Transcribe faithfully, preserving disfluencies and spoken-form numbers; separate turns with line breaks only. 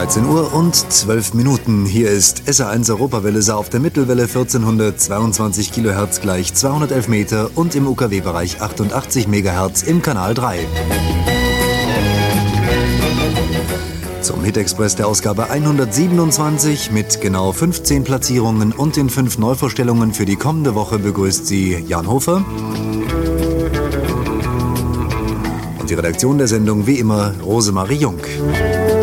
dreizehn Uhr und zwölf Minuten. Hier ist S R eins Europawelle auf der Mittelwelle vierzehnhundertzweiundzwanzig Kilohertz gleich zweihundertelf Meter und im U K W-Bereich achtundachtzig Megahertz im Kanal drei. Zum Hit-Express der Ausgabe hundertsiebenundzwanzig mit genau fünfzehn Platzierungen und den fünf Neuvorstellungen für die kommende Woche begrüßt sie Jan Hofer. Und die Redaktion der Sendung wie immer Rosemarie Jung.